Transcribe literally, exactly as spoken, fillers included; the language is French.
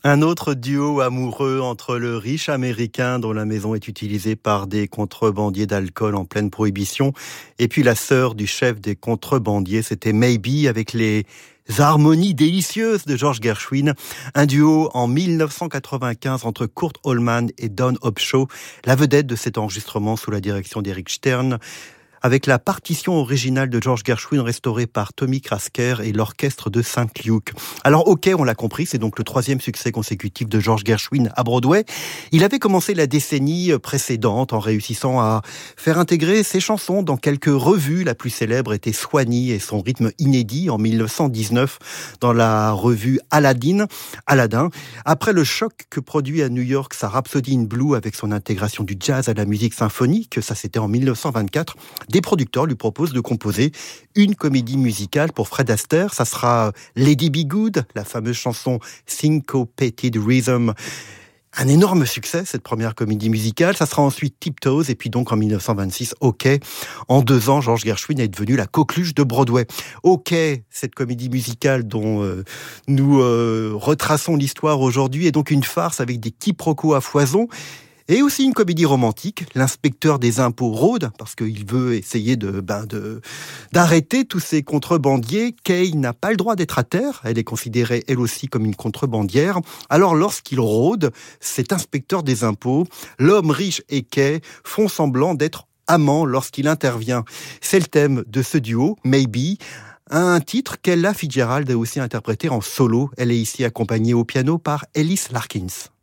Un autre duo amoureux entre le riche américain dont la maison est utilisée par des contrebandiers d'alcool en pleine prohibition et puis la sœur du chef des contrebandiers, c'était Maybe avec les harmonies délicieuses de George Gershwin, un duo en dix-neuf cent quatre-vingt-quinze entre Kurt Allman et Don Upshaw, la vedette de cet enregistrement sous la direction d'Eric Stern, avec la partition originale de George Gershwin restaurée par Tommy Krasker et l'orchestre de Saint-Luc. Alors ok, on l'a compris, c'est donc le troisième succès consécutif de George Gershwin à Broadway. Il avait commencé la décennie précédente en réussissant à faire intégrer ses chansons dans quelques revues. La plus célèbre était Swanee et son rythme inédit en dix-neuf cent dix-neuf dans la revue Aladdin. Aladdin. Après le choc que produit à New York sa Rhapsody in Blue avec son intégration du jazz à la musique symphonique, ça c'était en dix-neuf cent vingt-quatre, des producteurs lui proposent de composer une comédie musicale pour Fred Astaire. Ça sera Lady Be Good, la fameuse chanson Syncopated Rhythm. Un énorme succès, cette première comédie musicale. Ça sera ensuite Tiptoes, et puis donc en dix-neuf cent vingt-six, OK. En deux ans, George Gershwin est devenu la coqueluche de Broadway. OK, cette comédie musicale dont euh, nous euh, retraçons l'histoire aujourd'hui est donc une farce avec des quiproquos à foison. Et aussi une comédie romantique, l'inspecteur des impôts rôde, parce qu'il veut essayer de, ben de, d'arrêter tous ces contrebandiers. Kay n'a pas le droit d'être à terre, elle est considérée elle aussi comme une contrebandière. Alors lorsqu'il rôde, cet inspecteur des impôts, l'homme riche et Kay font semblant d'être amants lorsqu'il intervient. C'est le thème de ce duo, Maybe, un titre qu'Ella Fitzgerald a aussi interprété en solo. Elle est ici accompagnée au piano par Ellis Larkins.